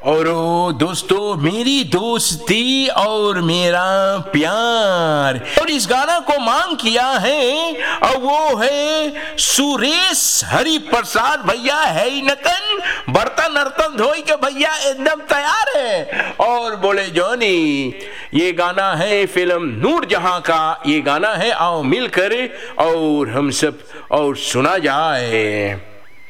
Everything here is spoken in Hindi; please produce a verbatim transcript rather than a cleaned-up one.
और ओ दोस्तों, मेरी दोस्ती और मेरा प्यार, और इस गाना को मांग किया है और वो है सुरेश हरि प्रसाद भैया है ही नकन, बर्तन अर्तन धोई के भैया एकदम तैयार है और बोले जॉनी ये गाना है फिल्म नूरजहां का, ये गाना है आओ मिलकर और हम सब और सुना जाए।